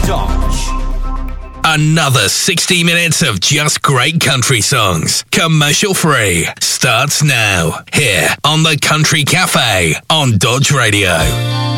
Dodge. Another 60 minutes of just great country songs. Commercial free. Starts now. Here on the Country Cafe on Dodge Radio.